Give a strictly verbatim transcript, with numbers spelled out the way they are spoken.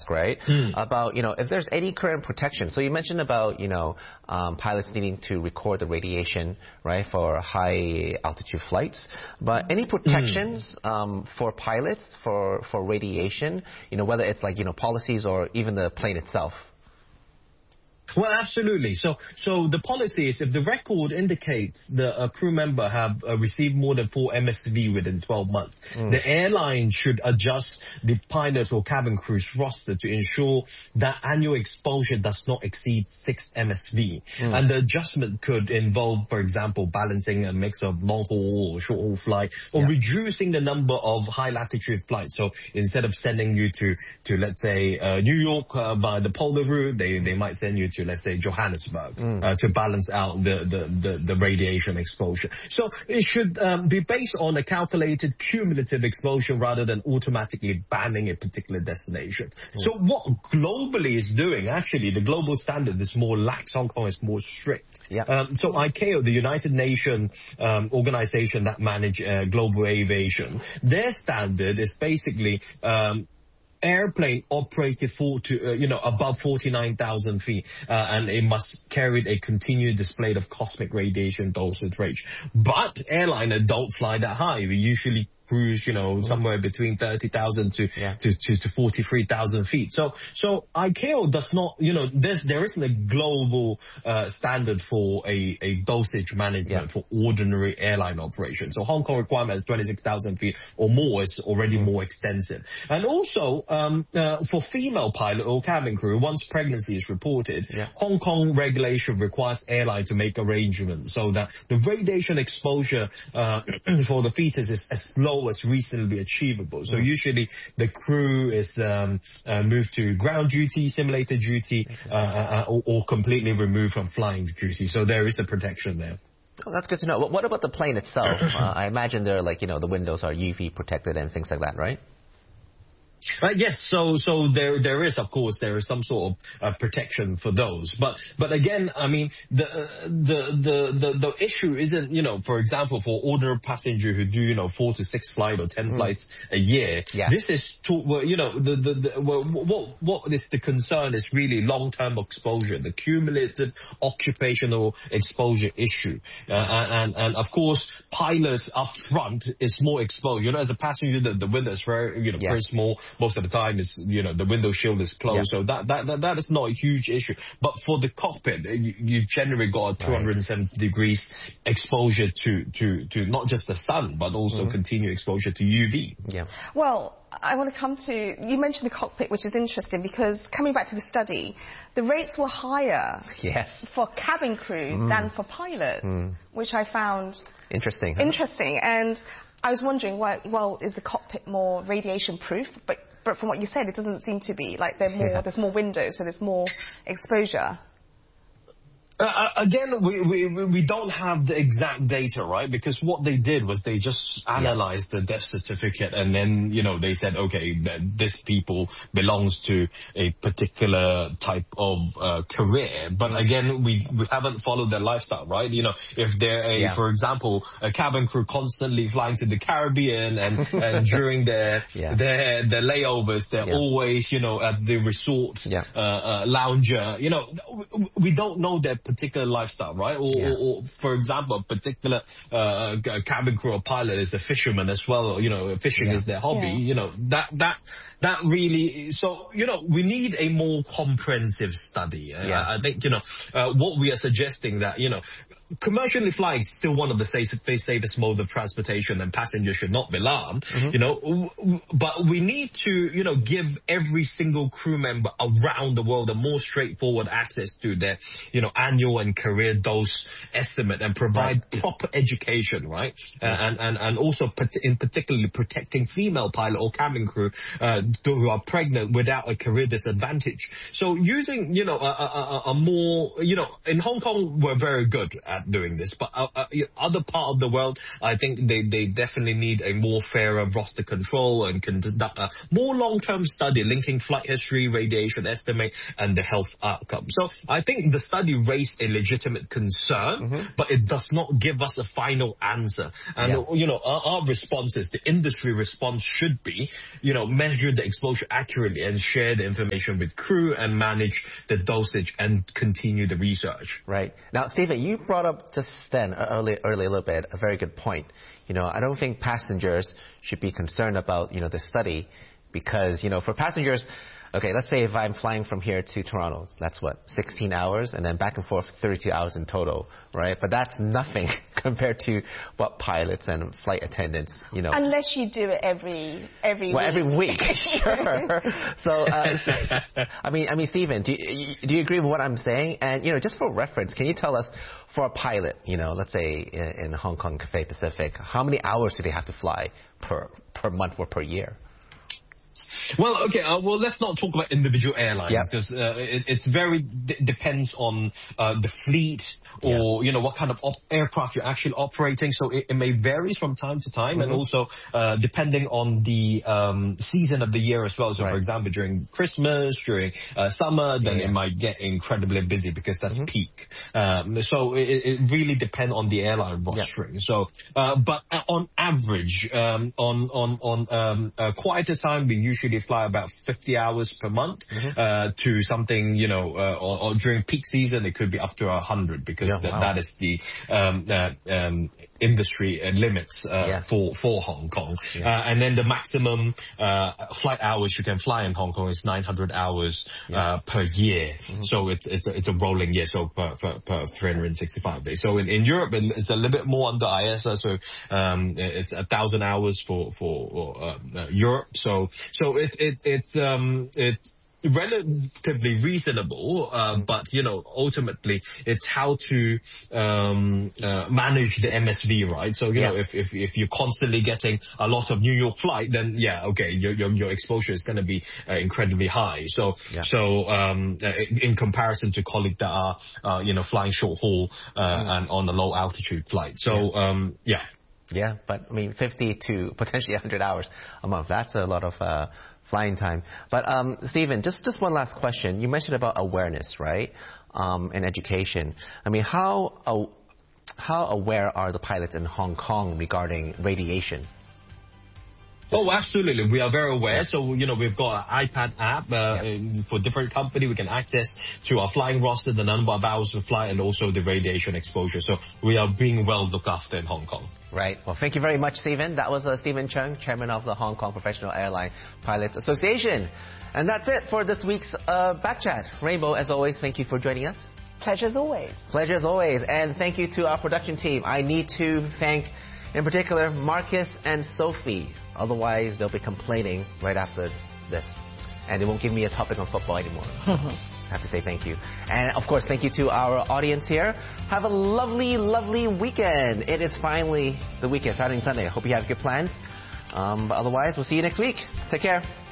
ask, right, mm. about, you know, if there's any current protection. So you mentioned about, you know, um, pilots needing to record the radiation, right, for high altitude flights. But any protections mm. um, for pilots for, for radiation, you know, whether it's like, you know, policies or even the plane itself? Well, absolutely. So, so the policy is if the record indicates that a crew member have uh, received more than four M S V within twelve months, mm. the airline should adjust the pilot or cabin crew's roster to ensure that annual exposure does not exceed six M S V. Mm. And the adjustment could involve, for example, balancing a mix of long-haul or short-haul flight, or yeah. reducing the number of high-latitude flights. So instead of sending you to, to let's say, uh, New York uh, by the polar route, they, they might send you to, let's say, Johannesburg, mm. uh, to balance out the, the, the, the radiation exposure. So it should um, be based on a calculated cumulative exposure rather than automatically banning a particular destination. Mm. So what globally is doing, actually, the global standard is more lax. Hong Kong is more strict. Yep. Um, so I C A O, the United Nations um, organization that manage uh, global aviation, their standard is basically um, airplane operated for to uh, you know above forty-nine thousand feet, uh, and it must carry a continued display of cosmic radiation dosage range. But airliner don't fly that high. We usually cruise, you know, somewhere between thirty thousand to, yeah. to, to, to forty-three thousand feet. So, so I C A O does not, you know, there's, there isn't a global, uh, standard for a, a dosage management yeah. for ordinary airline operations. So Hong Kong requirement is twenty-six thousand feet or more is already mm. more extensive. And also, um, uh, for female pilot or cabin crew, once pregnancy is reported, yeah. Hong Kong regulation requires airline to make arrangements so that the radiation exposure, uh, for the fetus is as low as reasonably achievable. So mm. usually the crew is um, uh, moved to ground duty, simulator duty, uh, uh, or, or completely removed from flying duty. So there is a protection there. Oh, that's good to know. What about the plane itself? uh, I imagine they're like, you know, the windows are U V protected and things like that, right? Right, yes, so so there there is, of course, there is some sort of uh, protection for those. But but again, I mean, the, uh, the the the the issue isn't, you know, for example, for ordinary passenger who do, you know, four to six flights or ten mm. flights a year. Yeah. This is, to, well, you know, the the, the well, what what is the concern is really long-term exposure, the cumulative occupational exposure issue, uh, and and of course, pilots up front is more exposed. You know, as a passenger, the, the window is very, you know, yeah. very small. Most of the time is, you know, the window shield is closed. Yeah. So that, that, that, that is not a huge issue. But for the cockpit, you, you generally got a two hundred seventy right. degrees exposure to, to, to not just the sun, but also mm. continued exposure to U V. Yeah. Well, I want to come to, you mentioned the cockpit, which is interesting because coming back to the study, the rates were higher yes. for cabin crew mm. than for pilots, mm. which I found interesting. Huh? Interesting. And I was wondering, why, well, is the cockpit more radiation proof? But, but from what you said, it doesn't seem to be. Like, they're more, yeah. there's more windows, so there's more exposure. Uh, again, we, we we don't have the exact data, right? Because what they did was they just analyzed yeah. the death certificate, and then, you know, they said, okay, this people belongs to a particular type of uh, career. But again, we, we haven't followed their lifestyle, right? You know, if they're a, yeah. for example, a cabin crew constantly flying to the Caribbean and, and during their, yeah. their their layovers, they're yeah. always, you know, at the resort yeah. uh, uh, lounger. You know, we don't know their particular lifestyle, right? Or, yeah. or, or for example, a particular uh, cabin crew or pilot is a fisherman as well. You know, fishing yeah. is their hobby. Yeah. You know, that that that really. So, you know, we need a more comprehensive study. Yeah. Uh, I think, you know, uh, what we are suggesting that, you know, commercially flying is still one of the safest, safest mode of transportation, and passengers should not be alarmed, mm-hmm. you know, but we need to, you know, give every single crew member around the world a more straightforward access to their, you know, annual and career dose estimate, and provide right. proper education, right? Mm-hmm. Uh, and, and, and also in particularly protecting female pilot or cabin crew uh, who are pregnant without a career disadvantage. So using, you know, a, a, a more, you know, in Hong Kong, we're very good at gap doing this. But uh, uh, other part of the world, I think they, they definitely need a more fairer roster control and conduct a more long-term study linking flight history, radiation estimate, and the health outcome. So I think the study raised a legitimate concern, mm-hmm. but it does not give us a final answer. And, yeah. you know, our, our responses, the industry response should be, you know, measure the exposure accurately and share the information with crew and manage the dosage and continue the research. Right. Now, Stephen, you brought up just then, early, early a little bit, a very good point. You know, I don't think passengers should be concerned about, you know, the study because, you know, for passengers, okay, let's say if I'm flying from here to Toronto, that's what, sixteen hours, and then back and forth thirty-two hours in total, right? But that's nothing compared to what pilots and flight attendants, you know. Unless you do it every every well, week. every week, sure. So, uh, so, I mean, I mean, Stephen, do you, do you agree with what I'm saying? And you know, just for reference, can you tell us, for a pilot, you know, let's say in, in Hong Kong Cathay Pacific, how many hours do they have to fly per per month or per year? Well, okay, uh, well, let's not talk about individual airlines because yep. uh, it, it's very d depends on uh, the fleet or, yep. you know, what kind of op aircraft you're actually operating. So it, it may vary from time to time, mm-hmm. and also uh, depending on the um, season of the year as well. So, right. for example, during Christmas, during uh, summer, then yeah. it might get incredibly busy because that's mm-hmm. peak. Um, so it, it really depends on the airline rostering. Yep. So, uh, but on average, um, on on on um, uh, quieter time, we usually fly about fifty hours per month, mm-hmm. uh, to something, you know, uh, or, or during peak season, it could be up to a hundred because yeah, th wow. that is the um, uh, um, industry uh, limits uh, yeah. for for Hong Kong. Yeah. Uh, and then the maximum uh, flight hours you can fly in Hong Kong is nine hundred hours yeah. uh, per year. Mm-hmm. So it's it's a, it's a rolling year, so per, per, per three hundred sixty-five days. So in, in Europe, it's a little bit more under I S A, so um, it's a thousand hours for for uh, uh, Europe. So so it it it's um it's relatively reasonable, uh, but you know, ultimately it's how to um uh, manage the M S V, right? So you yeah. know, if, if if you're constantly getting a lot of New York flight, then yeah, okay, your your, your exposure is going to be uh, incredibly high. So yeah. so um uh, in comparison to colleagues that are uh, you know, flying short haul uh, mm. and on a low altitude flight. So yeah. um yeah. Yeah, but I mean, fifty to potentially one hundred hours a month, that's a lot of uh, flying time. But um, Stephen, just, just one last question. You mentioned about awareness, right, um, and education. I mean, how, uh, how aware are the pilots in Hong Kong regarding radiation? Oh, absolutely. We are very aware. Yeah. So, you know, we've got an iPad app uh, yeah. for different company. We can access to our flying roster, the number of hours we fly, and also the radiation exposure. So we are being well looked after in Hong Kong. Right. Well, thank you very much, Stephen. That was uh, Stephen Cheung, Chairman of the Hong Kong Professional Airline Pilots Association. And that's it for this week's uh, Back Chat. Rainbow, as always, thank you for joining us. Pleasure as always. Pleasure as always. And thank you to our production team. I need to thank, in particular, Marcus and Sophie. Otherwise, they'll be complaining right after this. And they won't give me a topic on football anymore. I have to say thank you. And, of course, thank you to our audience here. Have a lovely, lovely weekend. It is finally the weekend, Saturday and Sunday. I hope you have good plans. Um, but otherwise, we'll see you next week. Take care.